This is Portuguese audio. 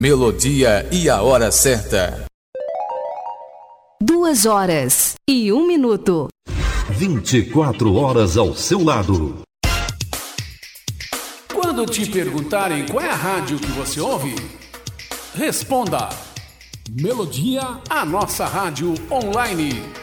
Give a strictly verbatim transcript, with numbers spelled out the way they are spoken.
Melodia e a hora certa. Duas horas e um minuto. vinte e quatro horas ao seu lado. Quando te perguntarem qual é a rádio que você ouve, responda: Melodia, a nossa rádio online.